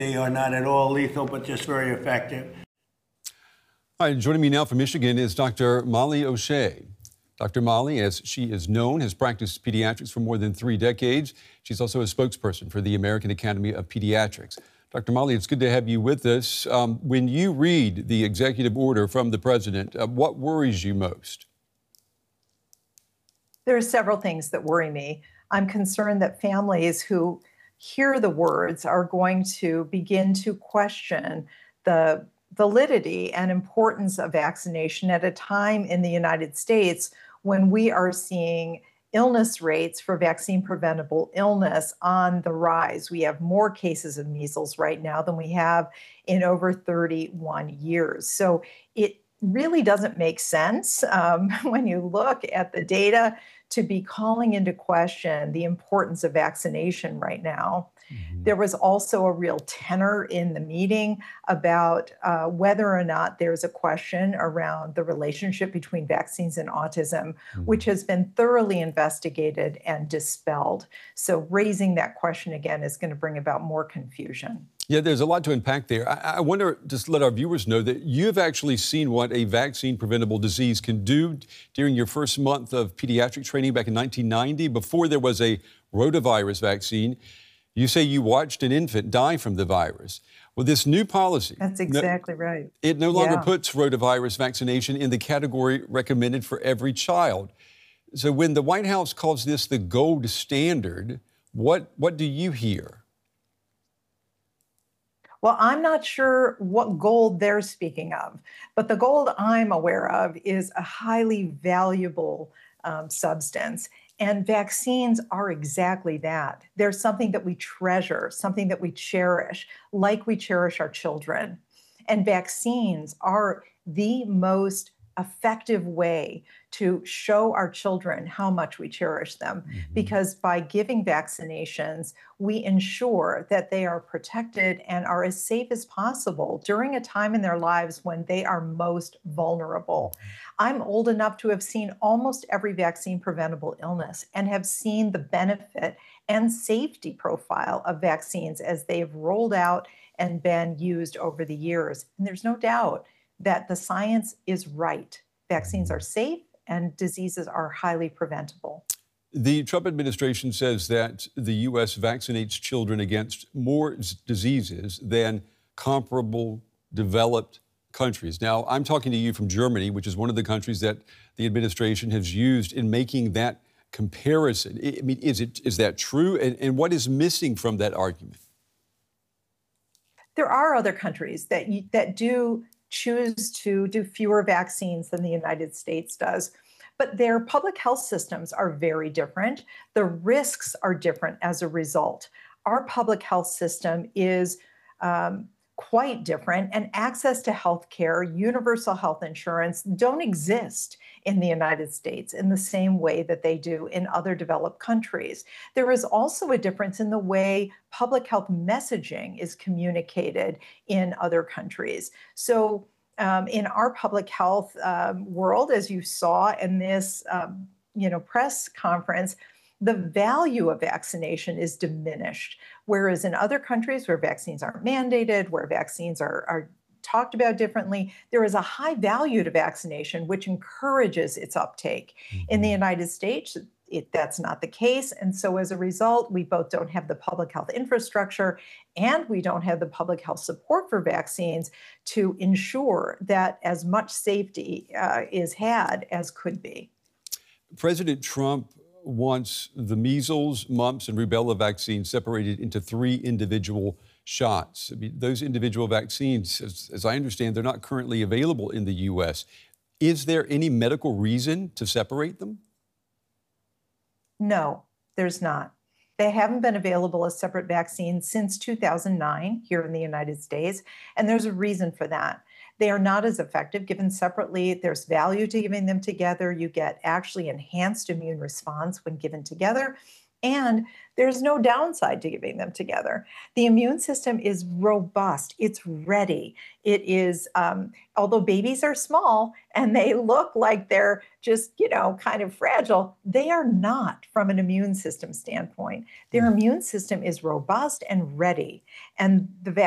They are not at all lethal, but just very effective. All right, joining me now from Michigan is Dr. Molly O'Shea. Dr. Molly, as she is known, has practiced pediatrics for more than 3 decades. She's also a spokesperson for the American Academy of Pediatrics. Dr. Molly, it's good to have you with us. When you read the executive order from the president, what worries you most? There are several things that worry me. I'm concerned that families who hear the words are going to begin to question the validity and importance of vaccination at a time in the United States when we are seeing illness rates for vaccine preventable illness on the rise. We have more cases of measles right now than we have in over 31 years. So it really doesn't make sense when you look at the data to be calling into question the importance of vaccination right now. There was also a real tenor in the meeting about whether or not there's a question around the relationship between vaccines and autism, which has been thoroughly investigated and dispelled. So raising that question again is going to bring about more confusion. Yeah, there's a lot to unpack there. I wonder, just let our viewers know that you've actually seen what a vaccine-preventable disease can do during your first month of pediatric training back in 1990, before there was a rotavirus vaccine. You say you watched an infant die from the virus. Well, this new policy... That's exactly right. It no longer puts rotavirus vaccination in the category recommended for every child. So when the White House calls this the gold standard, what do you hear? Well, I'm not sure what gold they're speaking of, but the gold I'm aware of is a highly valuable substance. And vaccines are exactly that. They're something that we treasure, something that we cherish, like we cherish our children. And vaccines are the most effective way to show our children how much we cherish them, because by giving vaccinations, we ensure that they are protected and are as safe as possible during a time in their lives when they are most vulnerable. I'm old enough to have seen almost every vaccine preventable illness and have seen the benefit and safety profile of vaccines as they've rolled out and been used over the years. And there's no doubt that the science is right. Vaccines are safe and diseases are highly preventable. The Trump administration says that the U.S. vaccinates children against more diseases than comparable developed countries. Now, I'm talking to you from Germany, which is one of the countries that the administration has used in making that comparison. I mean, is that true? And what is missing from that argument? There are other countries that do choose to do fewer vaccines than the United States does, but their public health systems are very different. The risks are different as a result. Our public health system is quite different, and access to health care, universal health insurance don't exist in the United States in the same way that they do in other developed countries. There is also a difference in the way public health messaging is communicated in other countries. So in our public health world, as you saw in this press conference, the value of vaccination is diminished. Whereas in other countries where vaccines aren't mandated, where vaccines are talked about differently, there is a high value to vaccination, which encourages its uptake. In the United States, that's not the case. And so as a result, we both don't have the public health infrastructure and we don't have the public health support for vaccines to ensure that as much safety is had as could be. President Trump wants the measles, mumps, and rubella vaccines separated into 3 individual shots. I mean, those individual vaccines, as I understand, they're not currently available in the U.S. Is there any medical reason to separate them? No, there's not. They haven't been available as separate vaccines since 2009 here in the United States, and there's a reason for that. They are not as effective given separately. There's value to giving them together. You get actually enhanced immune response when given together. And there's no downside to giving them together. The immune system is robust. It's ready. It is, although babies are small and they look like they're just, kind of fragile, they are not from an immune system standpoint. Their immune system is robust and ready. And the